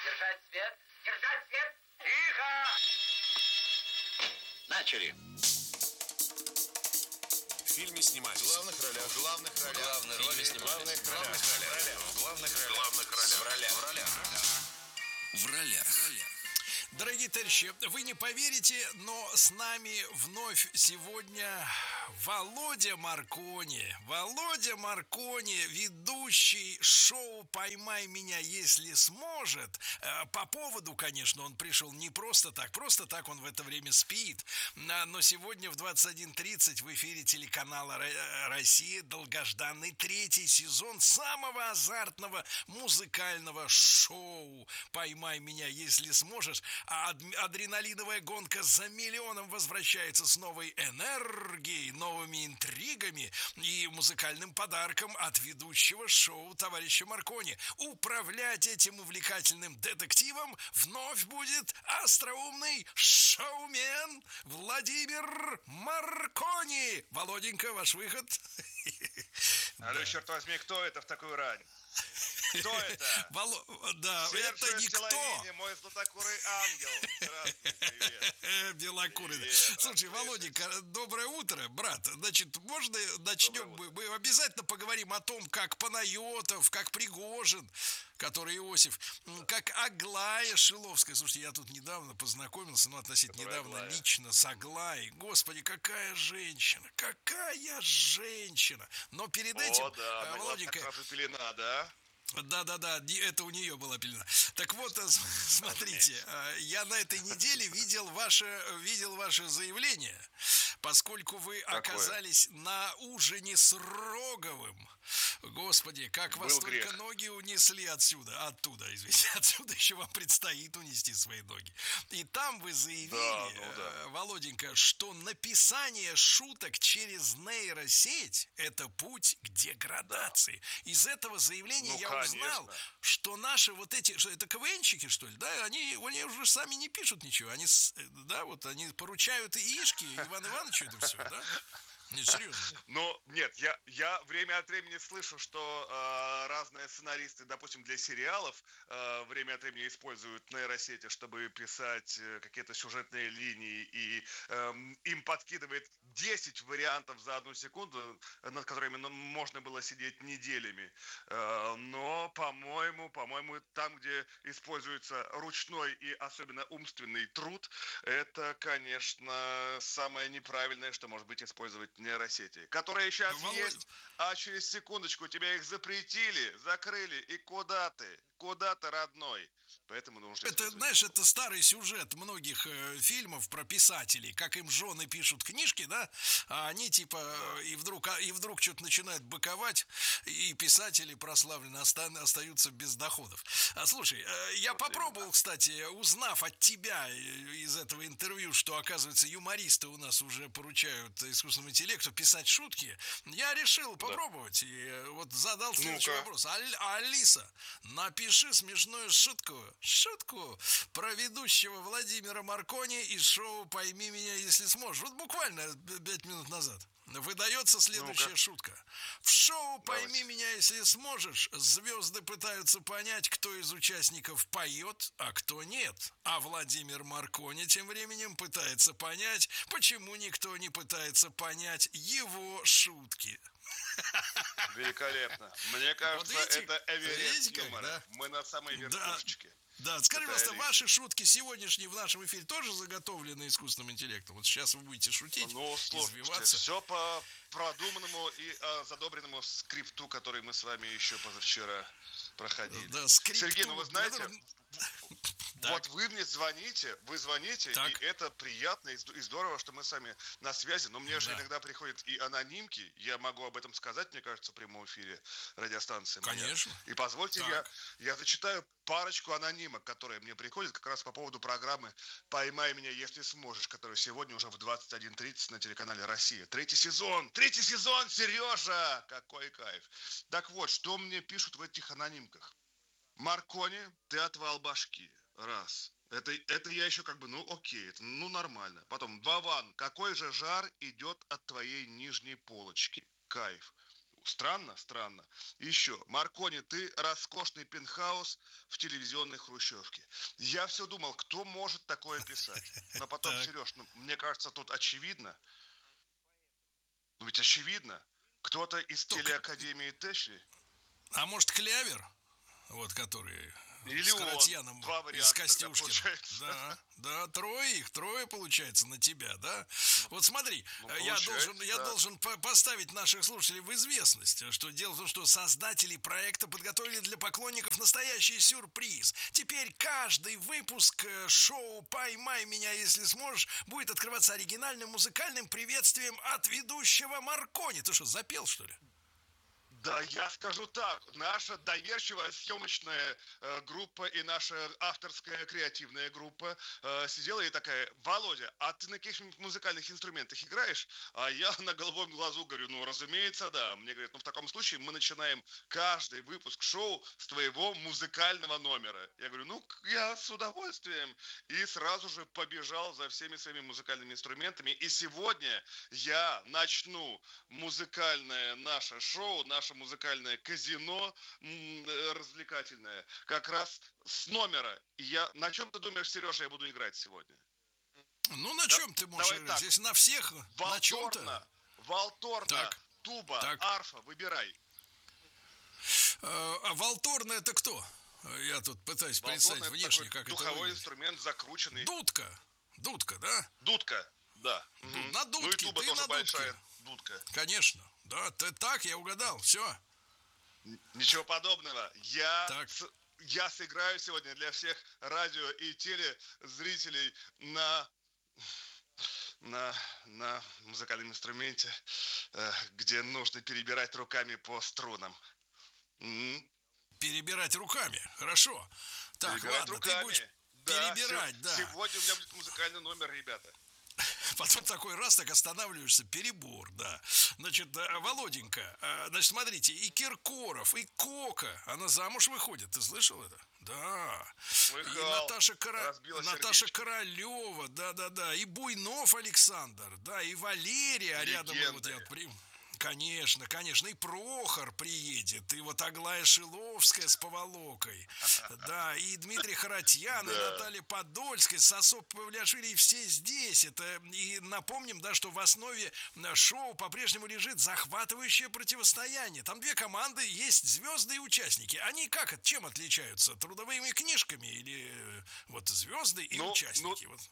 Держать свет! Держать свет! Тихо! Начали. В фильме снимались. В главных ролях. В ролях. Дорогие товарищи, вы не поверите, но с нами вновь сегодня Володя Маркони. Володя Маркони, ведущий шоу «Поймай меня, если сможет». По поводу, конечно, он пришел не просто так он в это время спит. Но сегодня в 21:30 в эфире телеканала «Россия» долгожданный 3-й сезон самого азартного музыкального шоу «Поймай меня, если сможешь». А адреналиновая гонка за миллионом возвращается с новой энергией, новыми интригами и музыкальным подарком от ведущего шоу товарища Маркони. Управлять этим увлекательным детективом вновь будет остроумный шоумен Владимир Маркони. Володенька, ваш выход. Алло, черт возьми, кто это в такую рань? Кто это? Да, Серджио это никто. Стеллавини, мой золотокурый ангел. Здравствуй, привет. Белокурый. Привет, Слушай, Володенька, доброе утро, брат. Значит, можно начнем? Мы обязательно поговорим о том, как Панайотов, как Пригожин, который Иосиф, как Аглая Шиловская. Слушайте, я тут недавно познакомился, относительно недавно, Аглая. лично с Аглаей. Господи, какая женщина! Какая женщина! Но перед этим, О, да, на глазах Володенька... сразу пелена, да? Да, это у нее была пелена. Так вот, смотрите, я на этой неделе видел ваше заявление, поскольку вы оказались на ужине с Роговым. Господи, как вас Был только грех. ноги унесли оттуда, извините, отсюда еще вам предстоит унести свои ноги. И там вы заявили, Володенька, что написание шуток через нейросеть – это путь к деградации. Из этого заявления я узнал, что наши вот эти, что это КВНщики, что ли, да, они уже сами не пишут ничего, они поручают Ишке, Ивану Ивановичу это все, да? Не, серьезно. Ну, нет, я время от времени слышу, что разные сценаристы, допустим, для сериалов время от времени используют нейросети, чтобы писать какие-то сюжетные линии, и им подкидывает 10 вариантов за 1 секунду, над которыми можно было сидеть неделями. Но, по-моему, там, где используется ручной и особенно умственный труд, это, конечно, самое неправильное, что может быть использовать нейросети, которые сейчас есть, а через секундочку тебя их запретили, закрыли, и куда ты, родной? Поэтому нужно... Это, знаешь, это старый сюжет многих фильмов про писателей, как им жены пишут книжки, да, а они и вдруг что-то начинают быковать, и писатели прославленные остаются без доходов. Слушай, я попробовал, кстати, узнав от тебя из этого интервью, что, оказывается, юмористы у нас уже поручают искусственному интеллекту писать шутки, я решил попробовать, и вот задал следующий вопрос. Алиса, напиши смешную шутку про ведущего Владимира Маркони из шоу «Пойми меня, если сможешь». Вот буквально 5 минут назад выдается следующая шутка. В шоу «Пойми меня, если сможешь» звезды пытаются понять, кто из участников поет, а кто нет. А Владимир Маркони тем временем пытается понять, почему никто не пытается понять его шутки. Великолепно. Мне кажется, вот это Эверест юмора. Да? Мы на самой верхушечке. Да, скажи, пожалуйста, ваши шутки сегодняшние в нашем эфире тоже заготовлены искусственным интеллектом? Вот сейчас вы будете шутить, извиваться. Все по продуманному и задобренному скрипту, который мы с вами еще позавчера проходили. Да, Сергей, вы знаете... Так. Вот вы мне звоните, так. И это приятно и здорово, что мы с вами на связи, но мне же иногда приходят и анонимки, я могу об этом сказать, мне кажется, в прямом эфире радиостанции. Конечно. И позвольте, я зачитаю парочку анонимок, которые мне приходят как раз по поводу программы «Поймай меня, если сможешь», которая сегодня уже в 21:30 на телеканале «Россия». Третий сезон, Сережа! Какой кайф! Так вот, что мне пишут в этих анонимках? Маркони, ты отвал башки. Раз. Это я еще окей, это нормально. Потом, Вован, какой же жар идет от твоей нижней полочки? Кайф. странно, странно. Еще, Маркони, ты роскошный пентхаус в телевизионной хрущевке. Я все думал, кто может такое писать. Но потом, Так. Сереж, ну, мне кажется, тут очевидно. Ну ведь очевидно. Кто-то из Только, телеакадемии Тэшли. а может, Клявер? Вот который Или с он. Каратьяном Два из варианта тогда Костюшкина. получается. Да, да, трое их, трое получается на тебя, да? Ну, Вот смотри, ну, я должен, получается я так. должен поставить наших слушателей в известность, что дело в том, что создатели проекта подготовили для поклонников настоящий сюрприз. Теперь каждый выпуск шоу «Поймай меня, если сможешь» будет открываться оригинальным музыкальным приветствием от ведущего Маркони. Ты что, запел, что ли? Да, я скажу так, наша доверчивая съемочная группа и наша авторская креативная группа сидела и такая: Володя, а ты на каких-нибудь музыкальных инструментах играешь? А я на голубом глазу говорю: ну, разумеется, да. Мне говорят: ну, в таком случае мы начинаем каждый выпуск шоу с твоего музыкального номера. Я говорю: ну, я с удовольствием. И сразу же побежал за всеми своими музыкальными инструментами. И сегодня я начну музыкальное наше шоу, наше музыкальное казино развлекательное, как раз с номера. И я, на чем ты думаешь, Сережа, я буду играть сегодня? Ну, на Да, чем ты можешь давай играть? так, Если на всех, на чем-то. Валторна, Так, туба, так. арфа, выбирай. А Валторна это кто? Я тут пытаюсь Валторна представить это такой внешне, как это духовой выглядит. инструмент, закрученный. Дудка. Дудка, да? Дудка, да. Мгм. На Ну и дудке, туба ты тоже на дудке. большая дудка. Конечно. Да, ты так, я угадал. Все. Ничего подобного. Так. Я сыграю сегодня для всех радио и телезрителей на, на музыкальном инструменте, где нужно перебирать руками по струнам. М, Перебирать руками. Хорошо. Так, Перебирать ладно, ты руками. будешь Да, перебирать, да. сегодня у меня будет музыкальный номер, ребята. Потом такой раз так останавливаешься, перебор, да. Значит, Володенька, значит, смотрите, и Киркоров, и Кока, она замуж выходит, ты слышал это? Да. И Слыхал, разбила Наташа сердечко. Королева, да-да-да, и Буйнов Александр, да, и Валерия, а рядом вот я Легенды. вот Конечно, конечно, и Прохор приедет, и вот Аглая Шиловская с поволокой, да, и Дмитрий Харатьян, и Да. Наталья Подольская, Сосо Павлиашвили, и все здесь. Это и напомним, да, что в основе шоу по-прежнему лежит захватывающее противостояние. Там две команды, есть звезды и участники. Они как, чем отличаются? Трудовыми книжками или вот звезды и Ну, участники? Вот.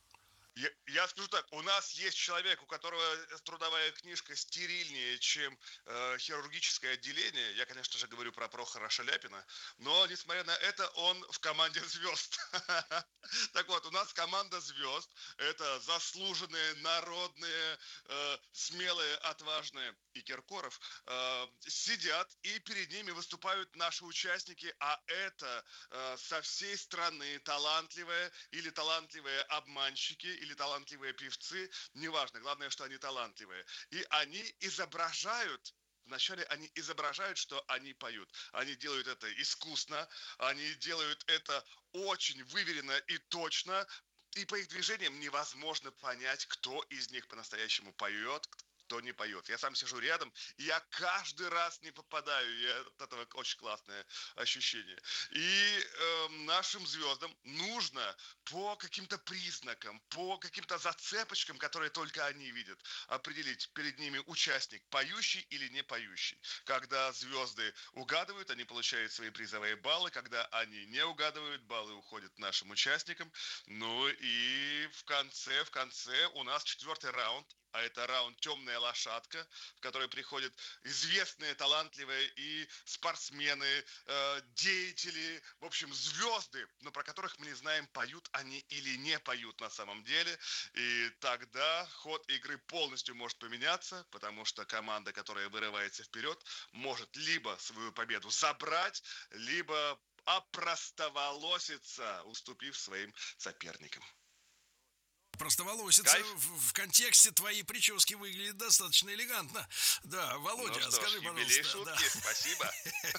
я скажу так, у нас есть человек, у которого трудовая книжка стерильнее, чем хирургическое отделение. Я, конечно же, говорю про Прохора Шаляпина, но, несмотря на это, он в команде звезд. Так вот, у нас команда звезд. Это заслуженные, народные, смелые, отважные и Киркоров сидят, и перед ними выступают наши участники, а это со всей страны талантливые или талантливые обманщики, или талантливые певцы, неважно, главное, что они талантливые. И они изображают, вначале они изображают, что они поют. Они делают это искусно, они делают это очень выверенно и точно, и по их движениям невозможно понять, кто из них по-настоящему поет, кто не поет. Я сам сижу рядом, и я каждый раз не попадаю, и от этого очень классное ощущение. И нашим звездам нужно по каким-то признакам, по каким-то зацепочкам, которые только они видят, определить перед ними участник, поющий или не поющий. Когда звезды угадывают, они получают свои призовые баллы, когда они не угадывают, баллы уходят нашим участникам. Ну и в конце у нас четвертый раунд, а это раунд «Темная лошадка», в который приходят известные, талантливые и спортсмены, деятели, в общем, звезды, но про которых мы не знаем, поют они или не поют на самом деле. И тогда ход игры полностью может поменяться, потому что команда, которая вырывается вперед, может либо свою победу забрать, либо опростоволоситься, уступив своим соперникам. Просто волосица в контексте твоей прически выглядит достаточно элегантно. Да, Володя, ну что скажи, ж, юбилей пожалуйста. шутки, спасибо.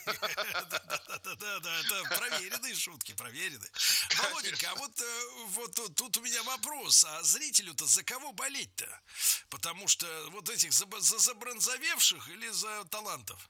Да, это проверенные шутки, проверенные. Володенька, а вот тут у меня вопрос. А зрителю-то за кого болеть-то? Потому что вот этих за забронзовевших или за талантов?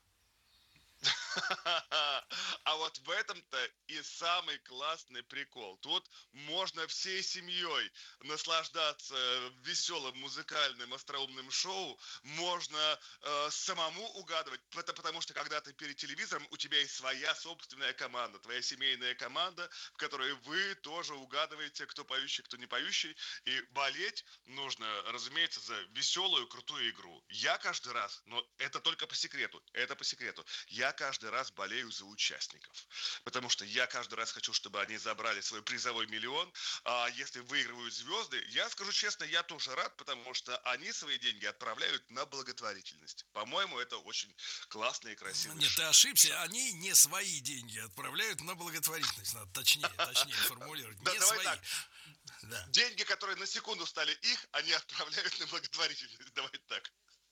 А вот в этом-то и самый классный прикол. Тут можно всей семьей наслаждаться веселым музыкальным остроумным шоу, можно самому угадывать, потому что когда ты перед телевизором, у тебя есть своя собственная команда, твоя семейная команда, в которой вы тоже угадываете, кто поющий, кто не поющий, и болеть нужно, разумеется, за веселую, крутую игру. Я каждый раз, но это только по секрету, я каждый раз болею за участников, потому что я каждый раз хочу, чтобы они забрали свой призовой миллион, а если выигрывают звезды, я скажу честно, я тоже рад, потому что они свои деньги отправляют на благотворительность. По-моему, это очень классно и красиво. Нет, ты ошибся, они не свои деньги отправляют на благотворительность, надо точнее формулировать, не свои. Да. Деньги, которые на секунду стали их, они отправляют на благотворительность, давай так.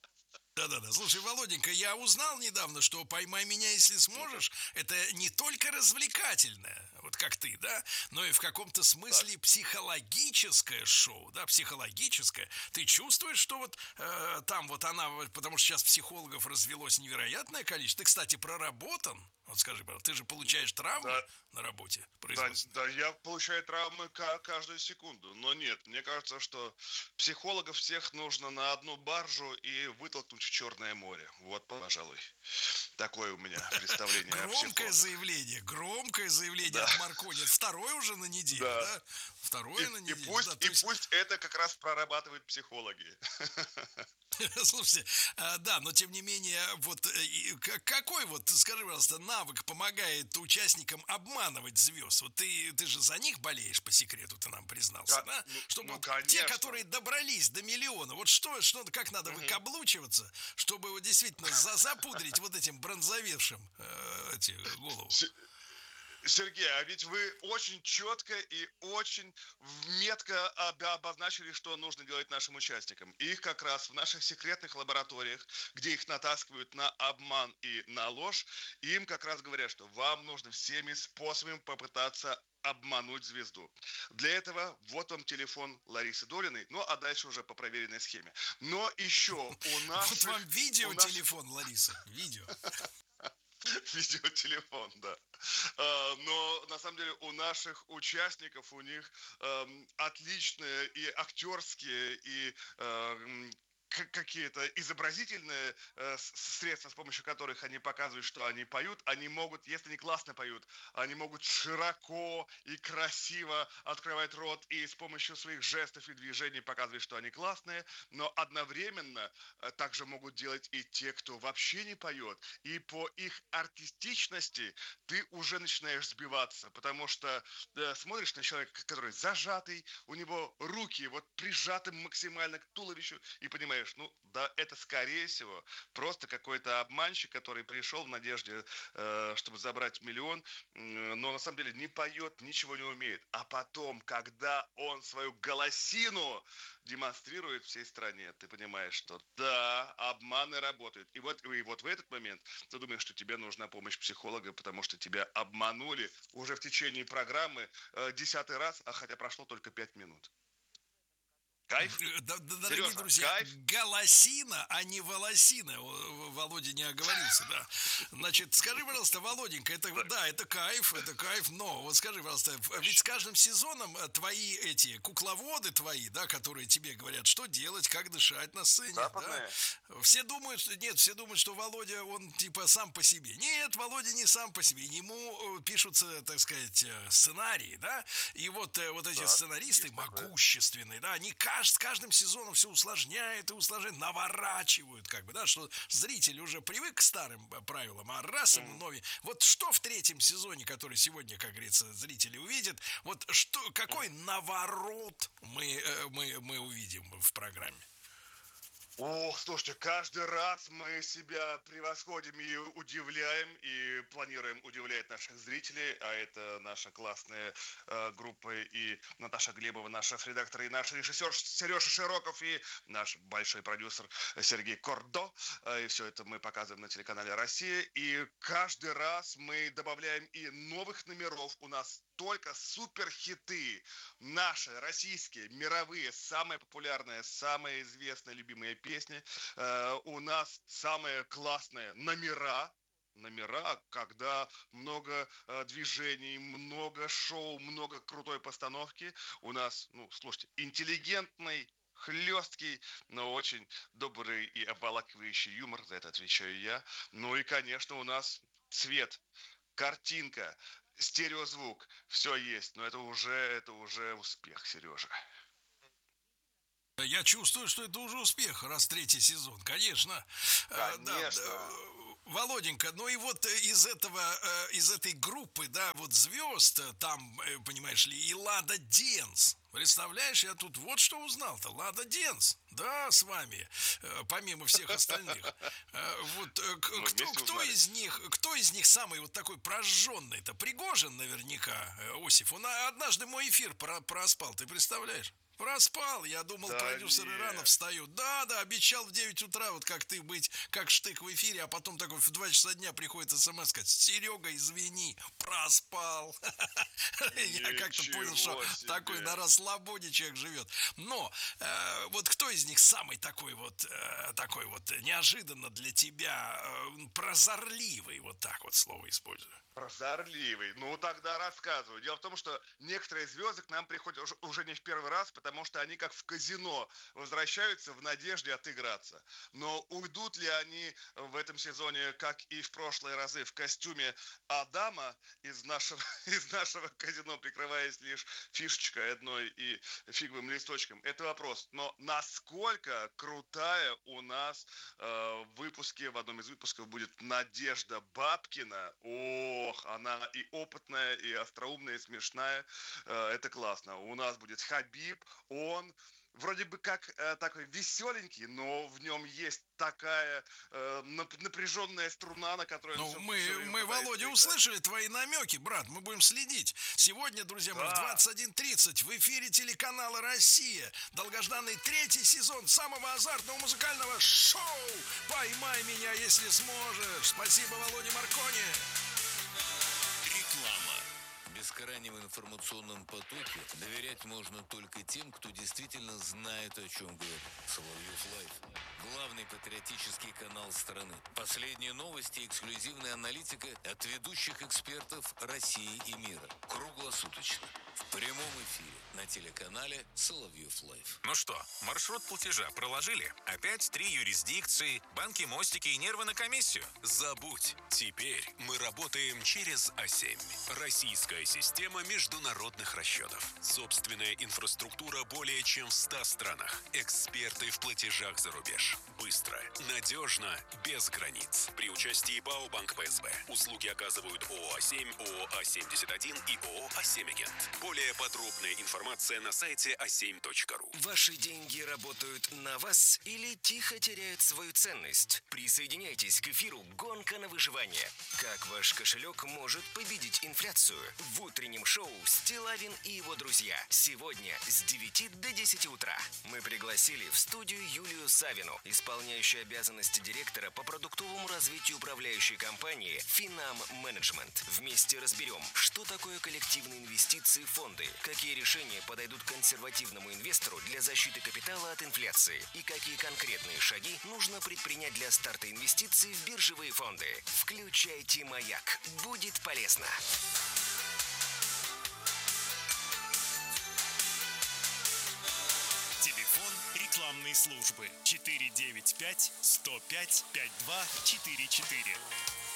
Да. Слушай, Володенька, я узнал недавно, что «Поймай меня, если сможешь» — это не только развлекательное, вот как ты, да, но и в каком-то смысле психологическое шоу, да, психологическое. Ты чувствуешь, что вот там вот она, потому что сейчас психологов развелось невероятное количество. Ты, кстати, проработан. Вот скажи, пожалуйста, ты же получаешь травмы на работе? Да, я получаю травмы каждую секунду. Но нет, мне кажется, что психологов всех нужно на одну баржу и вытолкнуть в Черное море. Вот, пожалуй, такое у меня представление о психологах. Громкое заявление от Маркони. Второе уже на неделю, да? Второе на неделю. Пусть это как раз прорабатывают психологи. Слушайте, да, но тем не менее, вот какой вот, скажи, пожалуйста, навык помогает участникам обманывать звезд? Вот ты же за них болеешь, по секрету ты нам признался, да? Чтобы вот те, которые добрались до миллиона, вот как надо выкаблучиваться, чтобы вот действительно запудрить вот этим бронзовевшим эти голову? Сергей, а ведь вы очень четко и очень метко обозначили, что нужно делать нашим участникам. Их как раз в наших секретных лабораториях, где их натаскивают на обман и на ложь, им как раз говорят, что вам нужно всеми способами попытаться обмануть звезду. Для этого вот вам телефон Ларисы Долиной, ну а дальше уже по проверенной схеме. Но еще у нас... Вот вам видеотелефон Ларисы, видео. Видеотелефон, да. Но на самом деле у наших участников, у них отличные и актерские, и какие-то изобразительные средства, с помощью которых они показывают, что они поют. Они могут, если они классно поют, они могут широко и красиво открывать рот и с помощью своих жестов и движений показывать, что они классные, но одновременно также могут делать и те, кто вообще не поет. И по их артистичности ты уже начинаешь сбиваться, потому что смотришь на человека, который зажатый, у него руки вот прижаты максимально к туловищу, и понимаешь, ну да, это скорее всего просто какой-то обманщик, который пришел в надежде, чтобы забрать миллион, но на самом деле не поет, ничего не умеет. А потом, когда он свою голосину демонстрирует всей стране, ты понимаешь, что да, обманы работают. И вот в этот момент ты думаешь, что тебе нужна помощь психолога, потому что тебя обманули уже в течение программы 10-й раз, а хотя прошло только 5 минут. Кайф? Дорогие Серьезно, друзья, кайф? голосина, а не волосина. Володя не оговорился, да. Значит, скажи, пожалуйста, Володенька, это кайф, но вот скажи, пожалуйста, ведь с каждым сезоном твои эти кукловоды твои, да, которые тебе говорят, что делать, как дышать на сцене, да, все думают, что Володя, он типа сам по себе. Нет, Володя не сам по себе, ему пишутся, так сказать, сценарии, да, и вот эти сценаристы могущественные, да, они с каждым сезоном все усложняют и усложняют, наворачивают, как бы, да, что зритель уже привык к старым правилам, а раз ему новее. Вот что в 3-м сезоне, который сегодня, как говорится, зрители увидят, вот какой наворот мы увидим в программе? Ох, слушайте, каждый раз мы себя превосходим и удивляем, и планируем удивлять наших зрителей, а это наша классная группа, и Наташа Глебова, наш шеф-редактор, и наш режиссер Сережа Широков, и наш большой продюсер Сергей Кордо, и все это мы показываем на телеканале «Россия», и каждый раз мы добавляем и новых номеров, у нас только суперхиты, наши, российские, мировые, самые популярные, самые известные, любимые песни. У нас самые классные номера, когда много движений, много шоу, много крутой постановки. У нас, ну, слушайте, интеллигентный, хлесткий, но очень добрый и обволакивающий юмор, за это отвечаю я. Ну и, конечно, у нас цвет, картинка, стереозвук, все есть, но это уже успех, Сережа. Я чувствую, что это уже успех, раз третий сезон, конечно. Да, Конечно. Володенька, ну и вот из этой группы, да, вот звезд, там, понимаешь ли, и Лада Денс. Представляешь, я тут вот что узнал-то. Лада Денс, да, с вами, помимо всех остальных. Вот Мы вместе узнали. кто из них самый вот такой прожженный-то? Пригожин наверняка, Осип. Он однажды мой эфир проспал, ты представляешь? Проспал, я думал, Да продюсеры рано нет. встают. Да, обещал в 9 утра, вот как ты, быть как штык в эфире, а потом такой в 2 часа дня приходит смс сказать: Серега, извини, проспал. Я как-то понял, что Ничего такой себе. на расслабоне человек живет. Но вот кто из них самый такой вот неожиданно для тебя прозорливый, вот так вот слово использую? Прозорливый. Ну, тогда рассказываю. Дело в том, что некоторые звезды к нам приходят уже не в первый раз, потому что они как в казино возвращаются в надежде отыграться. Но уйдут ли они в этом сезоне, как и в прошлые разы, в костюме Адама из нашего, из нашего казино, прикрываясь лишь фишечкой одной и фиговым листочком? Это вопрос. Но насколько крутая у нас в одном из выпусков будет Надежда Бабкина. Ох, она и опытная, и остроумная, и смешная. Это классно. У нас будет Хабиб. Он вроде бы как такой веселенький, но в нем есть такая напряженная струна, на которой он Ну, все время мы, пытается Володя, играть. услышали твои намеки, брат, мы будем следить. Сегодня, друзья мои, в Да. 21:30 в эфире телеканала «Россия» долгожданный третий сезон самого азартного музыкального шоу «Поймай меня, если сможешь». Спасибо, Володя Маркони. Реклама. Бескрайнем информационном потоке доверять можно только тем, кто действительно знает, о чем говорит. Соловьев Лайв. Главный патриотический канал страны. Последние новости и эксклюзивная аналитика от ведущих экспертов России и мира. Круглосуточно. В прямом эфире на телеканале Соловьев Лайв. Ну что, маршрут платежа проложили? Опять 3 юрисдикции, банки, мостики и нервы на комиссию? Забудь. Теперь мы работаем через А7. Российская система международных расчетов. Собственная инфраструктура более чем в 100 странах. Эксперты в платежах за рубеж. Быстро, надежно, без границ. При участии БАО Банк ПСБ. Услуги оказывают ООО А7, ООО А71 и ООО А7 Агент. Более подробная информация на сайте a7.ru. Ваши деньги работают на вас или тихо теряют свою ценность? Присоединяйтесь к эфиру «Гонка на выживание». Как ваш кошелек может победить инфляцию? В утреннем шоу Стилавин и его друзья. Сегодня с 9 до 10 утра. Мы пригласили в студию Юлию Савину, исполняющую обязанности директора по продуктовому развитию управляющей компании «Финам Менеджмент». Вместе разберем, что такое коллективные инвестиции в фонды, какие решения подойдут консервативному инвестору для защиты капитала от инфляции и какие конкретные шаги нужно предпринять для старта инвестиций в биржевые фонды. Включайте «Маяк». Будет полезно. Телефон рекламной службы 495 105 5244.